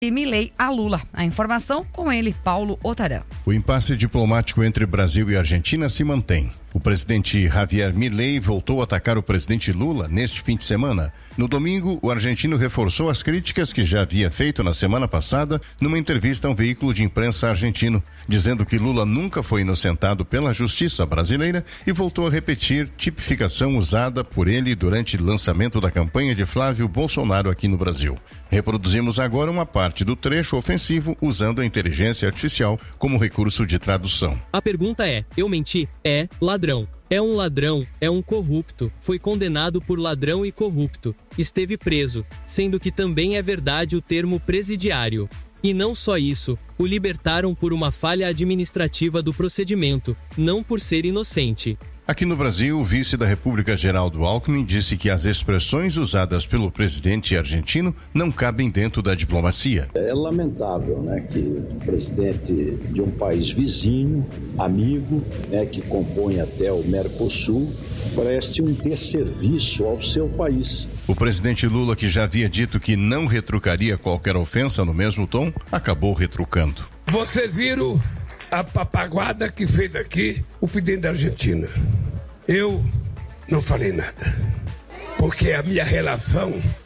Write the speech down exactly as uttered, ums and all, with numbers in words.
Milei a Lula. A informação com ele, Paulo Otarã. O impasse diplomático entre Brasil e Argentina se mantém. O presidente Javier Milei voltou a atacar o presidente Lula neste fim de semana. No domingo, o argentino reforçou as críticas que já havia feito na semana passada numa entrevista a um veículo de imprensa argentino, dizendo que Lula nunca foi inocentado pela justiça brasileira e voltou a repetir tipificação usada por ele durante o lançamento da campanha de Flávio Bolsonaro aqui no Brasil. Reproduzimos agora uma parte do trecho ofensivo usando a inteligência artificial como recurso de tradução. A pergunta é, eu menti? É, ladrão. É um ladrão, é um corrupto, foi condenado por ladrão e corrupto, esteve preso, sendo que também é verdade o termo presidiário. E não só isso, o libertaram por uma falha administrativa do procedimento, não por ser inocente. Aqui no Brasil, o vice da República, Geraldo Alckmin, disse que as expressões usadas pelo presidente argentino não cabem dentro da diplomacia. É lamentável, né, que o presidente de um país vizinho, amigo, né, que compõe até o Mercosul, preste um desserviço ao seu país. O presidente Lula, que já havia dito que não retrucaria qualquer ofensa no mesmo tom, acabou retrucando. Vocês viram a papaguada que fez aqui o presidente da Argentina. Eu não falei nada, porque a minha relação